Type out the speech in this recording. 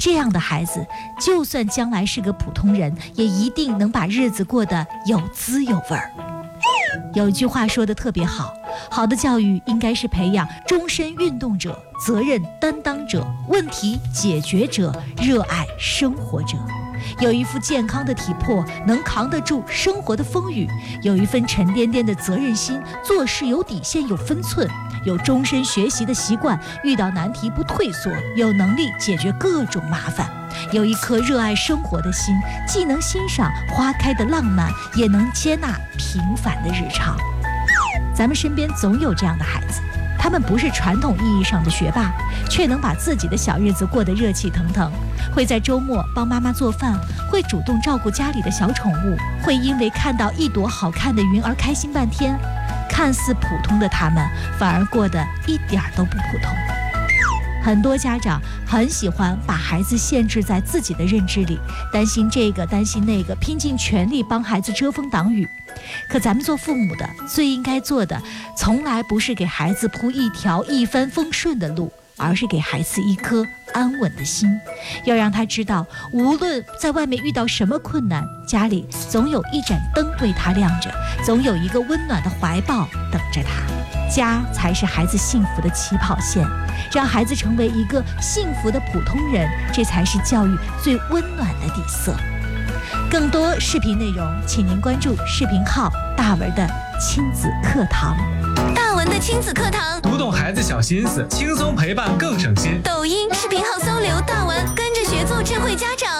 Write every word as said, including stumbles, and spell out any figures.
这样的孩子，就算将来是个普通人，也一定能把日子过得有滋有味儿。有一句话说得特别好，好的教育应该是培养终身运动者、责任担当者、问题解决者、热爱生活者。有一副健康的体魄，能扛得住生活的风雨；有一份沉甸甸的责任心，做事有底线有分寸；有终身学习的习惯，遇到难题不退缩；有能力解决各种麻烦；有一颗热爱生活的心，既能欣赏花开的浪漫，也能接纳平凡的日常。咱们身边总有这样的孩子，他们不是传统意义上的学霸，却能把自己的小日子过得热气腾腾，会在周末帮妈妈做饭，会主动照顾家里的小宠物，会因为看到一朵好看的云而开心半天。看似普通的他们，反而过得一点都不普通。很多家长很喜欢把孩子限制在自己的认知里，担心这个担心那个，拼尽全力帮孩子遮风挡雨。可咱们做父母的最应该做的，从来不是给孩子铺一条一帆风顺的路，而是给孩子一颗安稳的心，要让他知道，无论在外面遇到什么困难，家里总有一盏灯为他亮着，总有一个温暖的怀抱等着他。家才是孩子幸福的起跑线，让孩子成为一个幸福的普通人，这才是教育最温暖的底色。更多视频内容，请您关注视频号大文的亲子课堂。 大文的亲子课堂， 读懂孩子小心思，轻松陪伴更省心。 抖音视频号搜刘大文，跟着学做智慧家长。